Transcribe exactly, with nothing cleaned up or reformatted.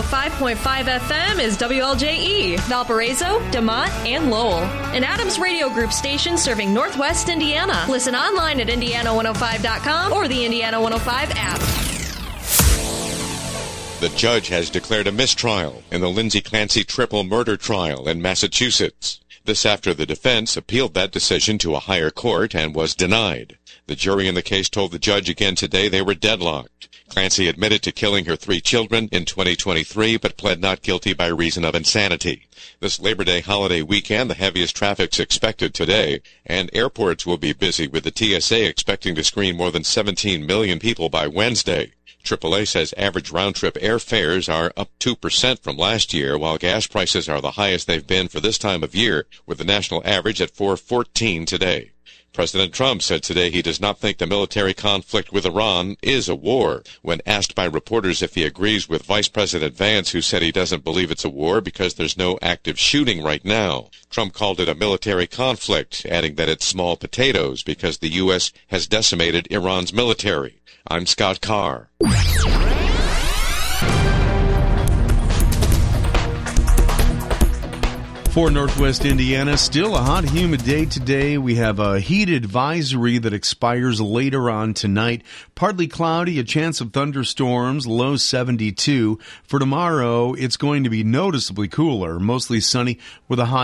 five point five F M is W L J E, Valparaiso, DeMont, and Lowell. An Adams Radio Group station serving Northwest Indiana. Listen online at indiana one oh five dot com or the Indiana one oh five app. The judge has declared a mistrial in the Lindsay Clancy triple murder trial in Massachusetts. This after the defense appealed that decision to a higher court and was denied. The jury in the case told the judge again today they were deadlocked. Clancy admitted to killing her three children in twenty twenty-three, but pled not guilty by reason of insanity. This Labor Day holiday weekend, the heaviest traffic's expected today, and airports will be busy with the T S A expecting to screen more than seventeen million people by Wednesday. triple A says average round-trip airfares are up two percent from last year, while gas prices are the highest they've been for this time of year, with the national average at four fourteen today. President Trump said today he does not think the military conflict with Iran is a war. When asked by reporters if he agrees with Vice President Vance, who said he doesn't believe it's a war because there's no active shooting right now, Trump called it a military conflict, adding that it's small potatoes because the U S has decimated Iran's military. I'm Scott Carr. For Northwest Indiana, still a hot, humid day today. We have a heat advisory that expires later on tonight. Partly cloudy, a chance of thunderstorms, low seventy-two. For tomorrow, it's going to be noticeably cooler, mostly sunny with a high